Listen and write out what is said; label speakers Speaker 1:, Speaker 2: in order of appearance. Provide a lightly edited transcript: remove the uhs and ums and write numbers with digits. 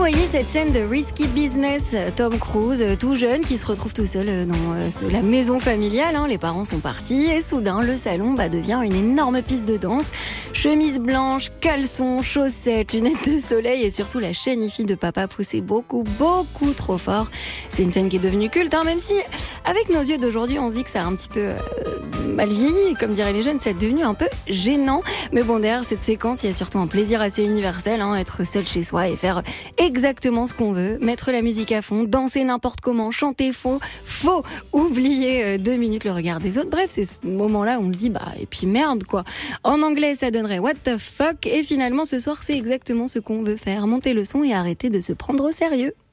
Speaker 1: voyez cette scène de Risky Business, Tom Cruise, tout jeune, qui se retrouve tout seul dans la maison familiale. Les parents sont partis et soudain, le salon devient une énorme piste de danse. Chemise blanche, caleçons, chaussettes, lunettes de soleil et surtout la chénifie de papa poussée beaucoup trop fort. C'est une scène qui est devenue culte, même si avec nos yeux d'aujourd'hui, on se dit que ça a un petit peu mal vieilli. Comme diraient les jeunes, c'est devenu un peu gênant. Mais bon, derrière cette séquence, il y a surtout un plaisir assez universel, être seul chez soi et faire exactement ce qu'on veut, mettre la musique à fond, danser n'importe comment, chanter faux, oublier 2 minutes le regard des autres. Bref, c'est ce moment-là où on se dit et puis merde quoi. En anglais, ça donnerait what the fuck, et finalement ce soir, c'est exactement ce qu'on veut faire, monter le son et arrêter de se prendre au sérieux.